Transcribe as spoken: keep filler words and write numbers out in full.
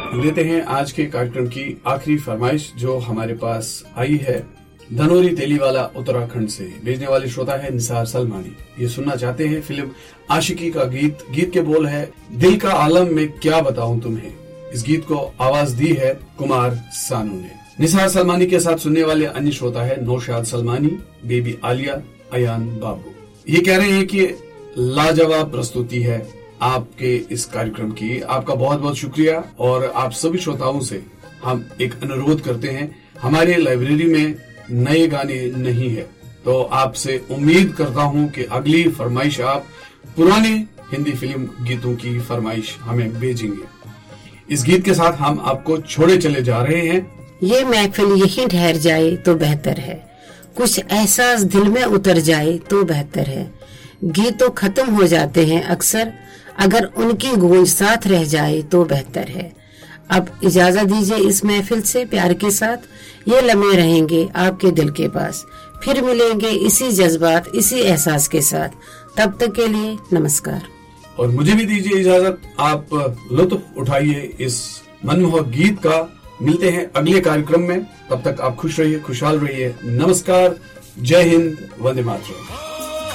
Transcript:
लेते हैं आज के कार्यक्रम की आखिरी फरमाइश जो हमारे पास आई है धनोरी तेलीवाला उत्तराखंड से। भेजने वाले श्रोता है निसार सलमानी। ये सुनना चाहते हैं फिल्म आशिकी का गीत। गीत के बोल है, दिल का आलम में क्या बताऊं तुम्हें। इस गीत को आवाज दी है कुमार सानू ने। निसार सलमानी के साथ सुनने वाले अन्य श्रोता है नौशाद सलमानी, बेबी आलिया, अयान बाबू। ये कह रहे हैं कि लाजवाब प्रस्तुति है आपके इस कार्यक्रम की। आपका बहुत बहुत शुक्रिया। और आप सभी श्रोताओं से हम एक अनुरोध करते हैं, हमारे लाइब्रेरी में नए गाने नहीं है, तो आपसे उम्मीद करता हूं कि अगली फरमाइश आप पुराने हिंदी फिल्म गीतों की फरमाइश हमें भेजेंगे। इस गीत के साथ हम आपको छोड़े चले जा रहे हैं। ये महफिल यहीं ठहर जाए तो बेहतर है, कुछ एहसास दिल में उतर जाए तो बेहतर है। गीत तो खत्म हो जाते हैं अक्सर, अगर उनकी गूंज साथ रह जाए तो बेहतर है। अब इजाजत दीजिए इस महफिल से प्यार के साथ। ये लम्हे रहेंगे आपके दिल के पास, फिर मिलेंगे इसी जज्बात इसी एहसास के साथ। तब तक के लिए नमस्कार। और मुझे भी दीजिए इजाजत। आप लुत्फ उठाइए इस मनमोहक गीत का। मिलते हैं अगले कार्यक्रम में। तब तक आप खुश रहिए, खुशहाल रहिए। नमस्कार, जय हिंद, वंदे मातरम।